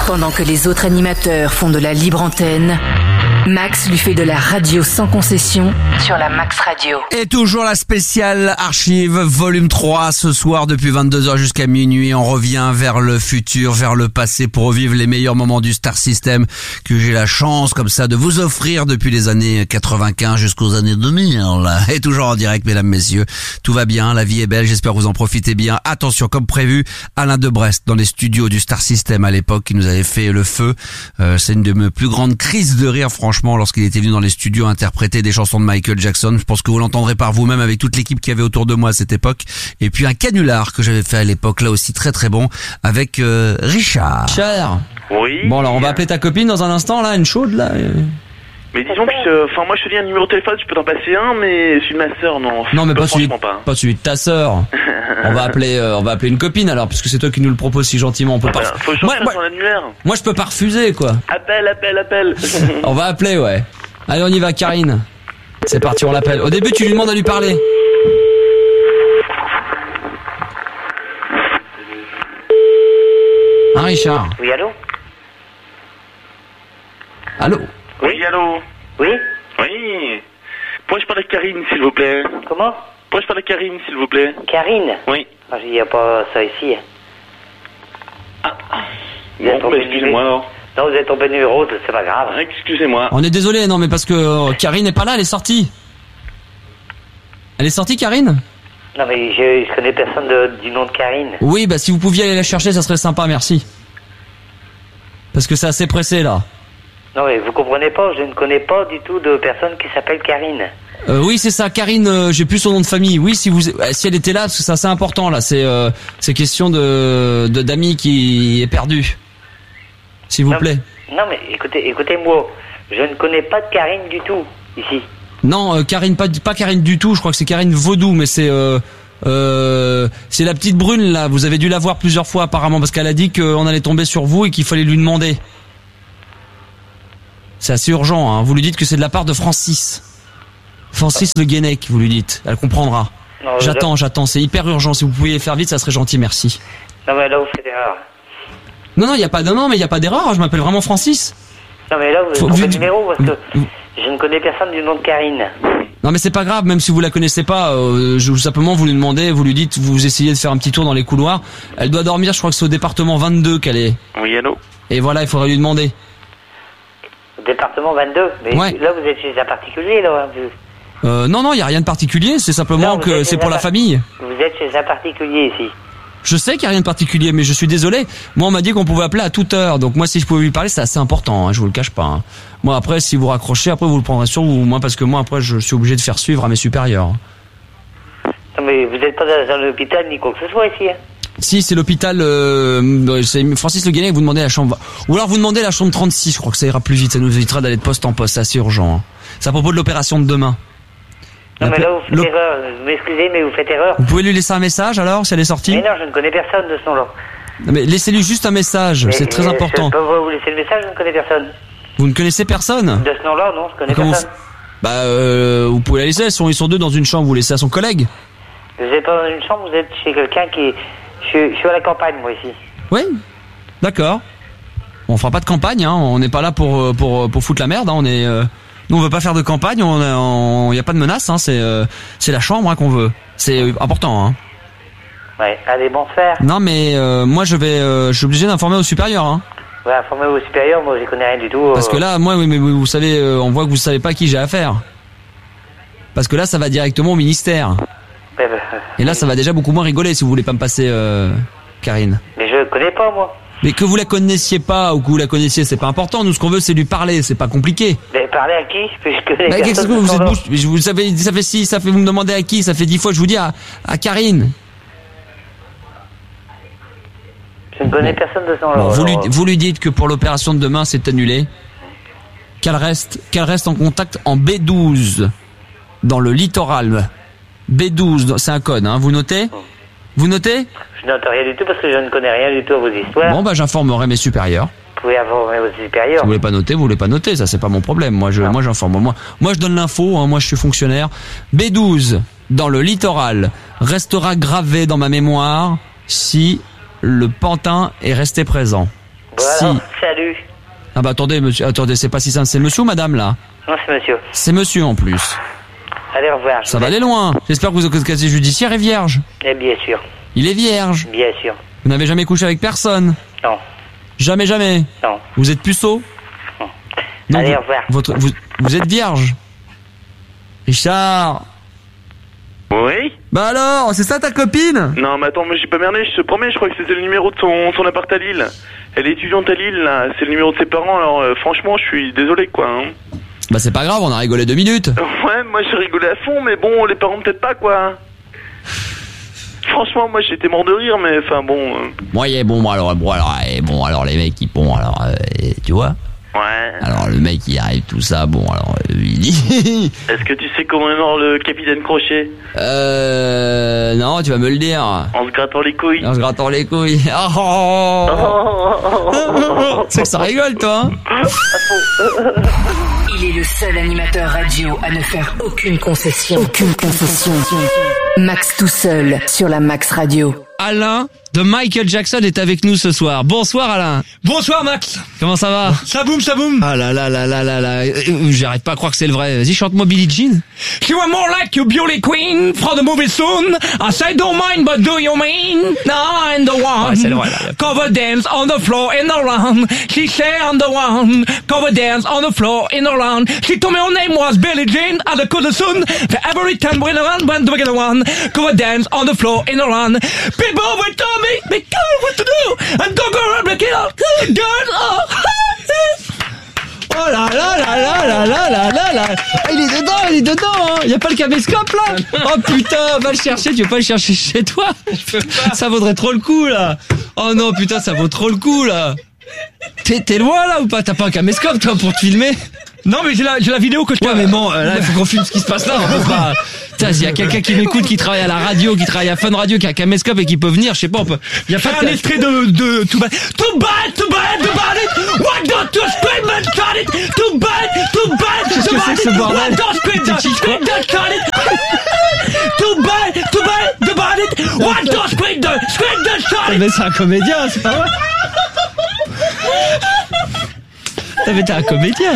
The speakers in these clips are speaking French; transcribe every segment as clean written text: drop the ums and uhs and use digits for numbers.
Pendant que les autres animateurs font de la libre antenne, Max lui fait de la radio sans concession sur la Max Radio. Et toujours la spéciale Archive volume 3 ce soir depuis 22h jusqu'à minuit. On revient vers le futur, vers le passé pour revivre les meilleurs moments du Star System que j'ai la chance comme ça de vous offrir depuis les années 95 jusqu'aux années 2000. Et toujours en direct, mesdames, messieurs. Tout va bien, la vie est belle, j'espère que vous en profitez bien. Attention, comme prévu, Alain de Brest dans les studios du Star System à l'époque qui nous avait fait le feu. C'est une de mes plus grandes crises de rire, franchement, lorsqu'il était venu dans les studios interpréter des chansons de Michael Jackson. Je pense que vous l'entendrez par vous-même avec toute l'équipe qu'il y avait autour de moi à cette époque. Et puis un canular que j'avais fait à l'époque, là aussi très très bon, avec Richard. Cher. Oui. Bon, alors on va appeler ta copine dans un instant, là, une chaude, là. Mais disons que, moi je te dis un numéro de téléphone, je peux t'en passer un, mais celui de ma sœur, non. Non, mais pas celui de ta sœur. on va appeler une copine alors, puisque c'est toi qui nous le proposes si gentiment. On peut pas. Faut changer son annuaire. Moi, je peux pas refuser, quoi. Appelle. On va appeler, ouais. Allez, on y va, Karine. C'est parti, on l'appelle. Au début, tu lui demandes à lui parler. Hein, Richard? Oui, allô? Allô? Oui, allô? Oui? Oui. Pourrais-je parler à Karine, s'il vous plaît? Comment? Pourrais-je parler à Karine, s'il vous plaît? Karine? Oui. Ah, il n'y a pas ça ici. Bon, excusez-moi alors. Non, vous êtes tombé numéro, c'est pas grave. Excusez-moi. On est désolé, non, mais parce que Karine n'est pas là, elle est sortie. Elle est sortie, Karine? Non, mais je connais personne du nom de Karine. Oui, bah si vous pouviez aller la chercher, ça serait sympa, merci. Parce que c'est assez pressé, là. Non, mais vous comprenez pas, je ne connais pas du tout de personne qui s'appelle Karine. Oui, c'est ça, Karine, j'ai plus son nom de famille. Oui, si elle était là, parce que c'est assez important, là, c'est question d'amis qui est perdu. S'il vous plaît. Non, mais écoutez-moi, je ne connais pas de Karine du tout, ici. Non, Karine, pas Karine du tout, je crois que c'est Karine Vaudou, mais c'est la petite brune, là, vous avez dû la voir plusieurs fois apparemment, parce qu'elle a dit qu'on allait tomber sur vous et qu'il fallait lui demander. C'est assez urgent, hein. Vous lui dites que c'est de la part de Francis Le Guenec, vous lui dites, elle comprendra. Non, j'attends, c'est hyper urgent, si vous pouviez faire vite, ça serait gentil, merci. Non, mais là, vous faites erreur. Non, il n'y a pas d'erreur, je m'appelle vraiment Francis. Non, mais là, vous êtes trompé de numéro, parce que je ne connais personne du nom de Karine. Non, mais c'est pas grave, même si vous la connaissez pas, simplement vous lui demandez, vous lui dites, vous essayez de faire un petit tour dans les couloirs. Elle doit dormir, je crois que c'est au département 22 qu'elle est. Oui, allô? Et voilà, il faudrait lui demander. Département 22? Mais ouais. Là, vous êtes chez un particulier, là. Non, il n'y a rien de particulier, c'est simplement que c'est pour la famille. Vous êtes chez un particulier, ici. Je sais qu'il n'y a rien de particulier, mais je suis désolé. Moi, on m'a dit qu'on pouvait appeler à toute heure. Donc moi, si je pouvais lui parler, c'est assez important, hein, je vous le cache pas. Hein. Moi, après, si vous raccrochez, après, vous le prendrez sur vous. Moi, parce que moi, après, je suis obligé de faire suivre à mes supérieurs. Non, mais vous n'êtes pas dans l'hôpital ni quoi que ce soit, ici, hein. Si, c'est l'hôpital, c'est Francis Le Guenec, vous demandez la chambre. Ou alors vous demandez la chambre 36, je crois que ça ira plus vite, ça nous évitera d'aller de poste en poste, c'est assez urgent. Hein. C'est à propos de l'opération de demain. Non, mais là, vous faites erreur, vous m'excusez, mais vous faites erreur. Vous pouvez lui laisser un message alors, si elle est sortie? Mais non, je ne connais personne de ce nom-là. Non, mais laissez-lui juste un message, c'est très important. Je peux pas vous laisser le message, je ne connais personne. Vous ne connaissez personne? De ce nom-là, non, je connais personne. Vous pouvez la laisser, ils sont deux dans une chambre, vous laissez à son collègue. Vous n'êtes pas dans une chambre, vous êtes chez quelqu'un qui... Je suis à la campagne, moi, ici. Oui, d'accord. On fera pas de campagne, hein. On n'est pas là pour foutre la merde, hein. Nous, on veut pas faire de campagne, y a pas de menace, hein. C'est la chambre, hein, qu'on veut. C'est important, hein. Ouais, allez, bon faire. Non, mais moi, je suis obligé d'informer au supérieur, hein. Ouais, informer au supérieur, moi, j'y connais rien du tout. Parce que là, moi, oui, mais vous savez, on voit que vous savez pas à qui j'ai affaire. Parce que là, ça va directement au ministère. Et là, ça va déjà beaucoup moins rigoler si vous voulez pas me passer, Karine. Mais je connais pas, moi. Mais que vous la connaissiez pas ou que vous la connaissiez, c'est pas important. Nous, ce qu'on veut, c'est lui parler. C'est pas compliqué. Mais parler à qui? Je connais bah, qu'est-ce que vous êtes bouche? Vous savez, vous me demandez à qui? Ça fait 10 fois que je vous dis à Karine. Je ne connais personne de ce nom-là. Bon, vous lui dites que pour l'opération de demain, c'est annulé. Qu'elle reste en contact en B12 dans le littoral. B12, c'est un code, hein. Vous notez? Vous notez? Je note rien du tout parce que je ne connais rien du tout à vos histoires. Bon, bah, j'informerai mes supérieurs. Vous pouvez informer vos supérieurs. Si vous voulez pas noter, ça c'est pas mon problème. Moi, j'informe. Moi, je donne l'info, hein. Moi, je suis fonctionnaire. B12, dans le littoral, restera gravé dans ma mémoire si le pantin est resté présent. Merci. Voilà, salut. Ah bah attendez, monsieur, attendez, c'est pas si simple. C'est monsieur ou madame là? Non, c'est monsieur. C'est monsieur en plus. Allez, au revoir. Ça va aller loin. J'espère que votre casier judiciaire est vierge. Eh bien sûr, Il est vierge. bien sûr. Vous n'avez jamais couché avec personne. Non, Jamais, jamais. non. Vous êtes puceau. Non, Allez, vous- au revoir. vous êtes vierge. Richard. Oui? Bah alors, c'est ça ta copine? Non, mais attends, mais j'ai pas merdé, je te promets, je crois que c'était le numéro de son appart à Lille. Elle est étudiante à Lille, là, c'est le numéro de ses parents, alors franchement, je suis désolé, quoi. Hein. Bah c'est pas grave, on a rigolé 2 minutes. Ouais, moi j'ai rigolé à fond, mais bon, les parents peut-être pas, quoi. Franchement, moi j'étais mort de rire, mais enfin bon... Ouais, bon alors les mecs ils tu vois. Ouais. Alors le mec il arrive tout ça, bon alors il dit Est-ce que tu sais comment est mort le capitaine Crochet? non, tu vas me le dire. En se grattant les couilles. En se grattant les couilles. Oh. C'est que ça rigole toi. Il est le seul animateur radio à ne faire aucune concession. Aucune concession. Max tout seul sur la Max Radio. Alain de Michael Jackson est avec nous ce soir. Bonsoir Alain. Bonsoir Max. Comment ça va? Ça boum, ça boum. Ah là là là là là là. J'arrête pas à croire que c'est le vrai. Vas-y, chante-moi Billie Jean. You are more like a beauty queen from the movie soon. I say don't mind, but do you mean? No, I'm the one. Ouais, c'est le vrai, là. Cover dance on the floor in the round. She say I'm the one. Cover dance on the floor in the round. She told me her name was Billie Jean. I could have soon. For every time we're around, when do we get a one? Cover dance on the floor in the round. People will tell me, be careful what to do. And don't go around breaking out. Girls, oh. Oh là là là là là là là là là. Il est dedans hein. Y a pas le caméscope là. Oh putain, va le chercher, tu veux pas le chercher chez toi? Je peux pas. Ça vaudrait trop le coup là. Oh non putain, ça vaut trop le coup là. T'es loin là ou pas? T'as pas un caméscope toi pour te filmer? Non, mais j'ai la vidéo que je Ouais mais bon, là il faut qu'on filme ce qui se passe là, on peut pas. Putain, s'il y a quelqu'un qui m'écoute, qui travaille à la radio, qui travaille à Fun Radio, qui a un caméscope et qui peut venir, je sais pas, on peut. Il y a pas un extrait de Too Bad. Too bad, too bad, too bad it. Why don't you scream and start it? Too bad, too bad, Qu'est-ce que c'est que ce bordel? Why don't scream and start it? Too bad, too bad, too bad it. Why don't scream and start it? Mais c'est un comédien, c'est pas vrai? Mais t'es un comédien.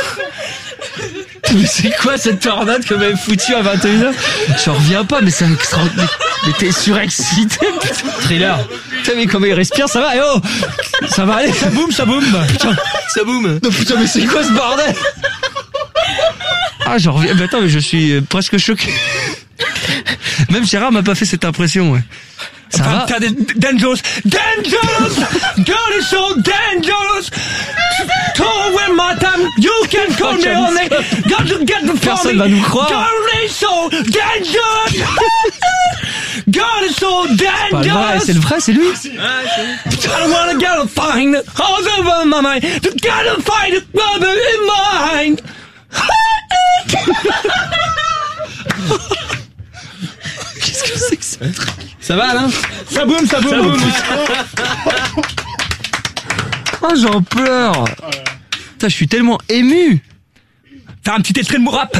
Mais c'est quoi cette tornade que m'avait foutu à 21h? J'en reviens pas, mais c'est extraordinaire. Mais t'es surexcité. Thriller. Putain, mais comment il respire, ça va? Eh oh! Ça va aller? Ça boum, ça boum. Putain, ça boum. Non, putain, mais c'est quoi ce bordel? Ah, j'en reviens. Mais attends, mais je suis presque choqué. Même Gérard m'a pas fait cette impression, ouais. Ça va? Dangerous. Dangerous! Girl is so dangerous! So when my time, you can call me on it. Got to get the Personne va nous croire. Girl is so dangerous! Girl is so Pas le vrai, dangerous! c'est le vrai, c'est lui. I wanna get a find all over my mind. To get a find it brother in mind. Qu'est-ce que c'est que ça? Ça va, Alain? Ça boum, ça boum. Oh, j'en pleure. Putain, je suis tellement ému. Faire un petit extrait de mon rap.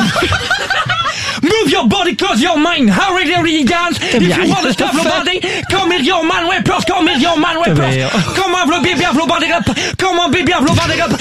Move your body, close your mind. How really dance? If you want to stop your body, come here your man rappers, come here your man rappers. Come on, baby, have your body up. Come on, baby, have your body up.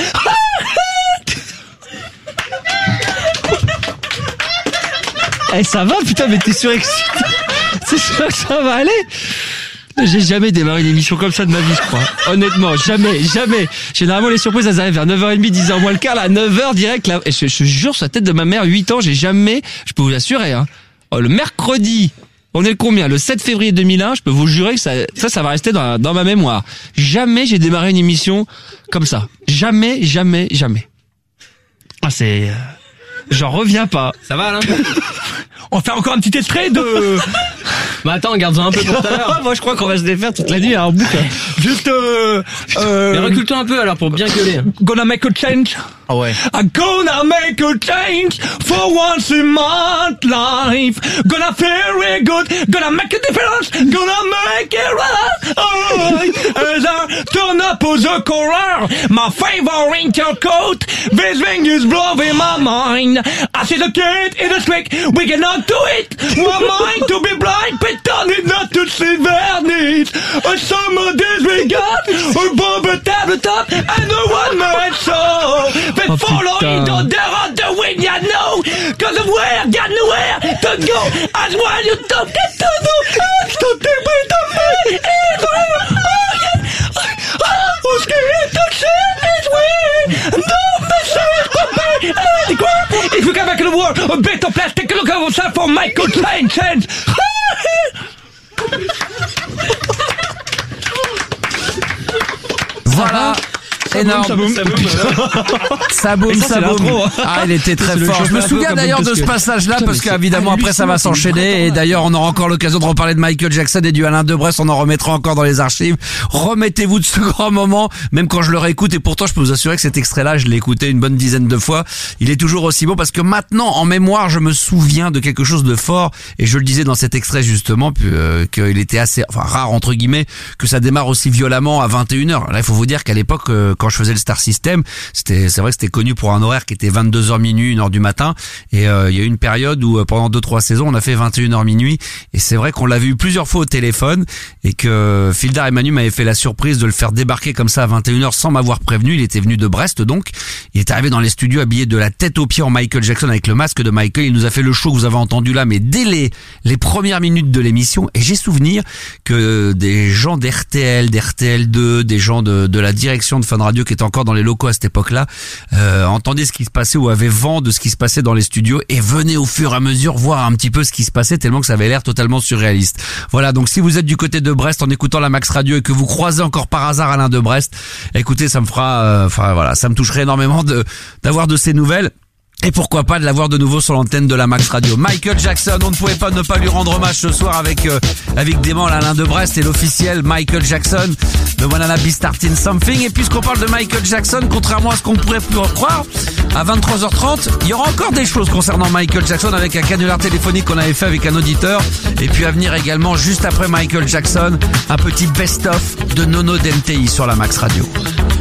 Eh, ça va, putain, mais t'es surexcité. C'est sûr que ça va aller. J'ai jamais démarré une émission comme ça de ma vie, je crois. Honnêtement, jamais. Généralement, les surprises, elles arrivent vers 9h30, 10h moins le quart, là, 9h direct, là. Et je jure sur la tête de ma mère, 8 ans, j'ai jamais, je peux vous assurer, hein. Oh, le mercredi, on est le combien? Le 7 février 2001, je peux vous jurer que ça va rester dans ma mémoire. Jamais j'ai démarré une émission comme ça. Jamais. Ah, c'est, j'en reviens pas. Ça va, Alain? On va faire encore un petit extrait de... Bah attends, garde-en un peu pour tout à l'heure. Moi, je crois qu'on va se défaire toute la nuit en boucle. Juste, Mais recule-toi un peu alors pour bien gueuler. Gonna make a change. Ah ouais. I'm gonna make a change for once in my life. Gonna feel really good. Gonna make a difference. Gonna make it right. As I turn up the color. My favorite coat, this thing is blowing my mind. I see the kid in the street, we cannot do it. We're mind to be blind, pretending not to see their needs. A summer disregard, a bomb at the top, and a one-man show. They follow it on the wind, you know, cause of where, got nowhere to go. As well you don't get to do, something with the man. Who's scared to share his way? No message for me and the ground. If you come back in the world, a bit of plastic, look at yourself for Michael change. Voilà. Énorme. Ça boum. Ah, il était très fort. Je me souviens d'ailleurs de ce passage-là parce qu'évidemment après ça va s'enchaîner et d'ailleurs on aura encore l'occasion de reparler de Michael Jackson et du Alain Debrest, on en remettra encore dans les archives. Remettez-vous de ce grand moment, même quand je le réécoute, et pourtant je peux vous assurer que cet extrait-là, je l'ai écouté une bonne dizaine de fois. Il est toujours aussi bon parce que maintenant en mémoire, je me souviens de quelque chose de fort et je le disais dans cet extrait justement qu'il était assez rare entre guillemets que ça démarre aussi violemment à 21h. Là, il faut vous dire qu'à l'époque quand je faisais le Star System, c'est vrai que c'était connu pour un horaire qui était 22h minuit, 1h du matin, et il y a eu une période où pendant 2-3 saisons on a fait 21h minuit, et c'est vrai qu'on l'a vu plusieurs fois au téléphone et que Fildar et Manu m'avaient fait la surprise de le faire débarquer comme ça à 21h sans m'avoir prévenu. Il était venu de Brest, donc il est arrivé dans les studios habillé de la tête aux pieds en Michael Jackson avec le masque de Michael. Il nous a fait le show que vous avez entendu là, mais dès les premières minutes de l'émission, et j'ai souvenir que des gens d'RTL, d'RTL2, des gens de la direction de Fun Radio qui étaient encore dans les locaux à cette époque-là, entendaient ce qui se passait ou avaient vent de ce qui se passait dans les studios et venaient au fur et à mesure voir un petit peu ce qui se passait tellement que ça avait l'air totalement surréaliste. Voilà, donc si vous êtes du côté de Brest en écoutant la Max Radio et que vous croisez encore par hasard Alain de Brest, écoutez, ça me fera, ça me toucherait énormément d'avoir de ces nouvelles. Et pourquoi pas de l'avoir de nouveau sur l'antenne de la Max Radio. Michael Jackson, on ne pouvait pas ne pas lui rendre hommage ce soir avec Dément, Alain de Brest et l'officiel Michael Jackson de Wanna Be Starting Something. Et puisqu'on parle de Michael Jackson, contrairement à ce qu'on pourrait plus croire, à 23h30, il y aura encore des choses concernant Michael Jackson avec un canular téléphonique qu'on avait fait avec un auditeur. Et puis à venir également, juste après Michael Jackson, un petit best-of de Nono d'MTI sur la Max Radio.